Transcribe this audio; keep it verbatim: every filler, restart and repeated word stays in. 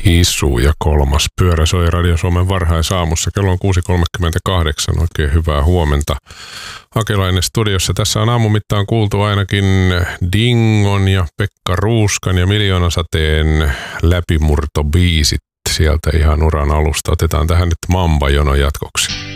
Hisu ja kolmas pyörä soi Radio Suomen varhaisaamussa. Kello on kuusi kolmekymmentäkahdeksan. Oikein hyvää huomenta. Akelainen studiossa. Tässä on aamun mittaan kuultu ainakin Dingon ja Pekka Ruuskan ja Miljoonasateen läpimurtobiisit sieltä ihan uran alusta. Otetaan tähän nyt Mamba-jonon jatkoksi.